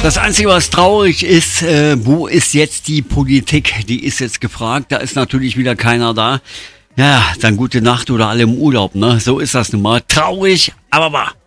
Das Einzige, was traurig ist, wo ist jetzt die Politik? Die ist jetzt gefragt, da ist natürlich wieder keiner da. Ja, dann gute Nacht oder alle im Urlaub, ne? So ist das nun mal. Traurig, aber wahr.